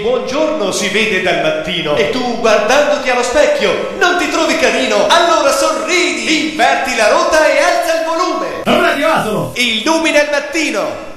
Buongiorno si vede dal mattino e tu guardandoti allo specchio non ti trovi carino, allora sorridi, inverti la rota e alza il volume. Radio Asolo! Illumina il mattino.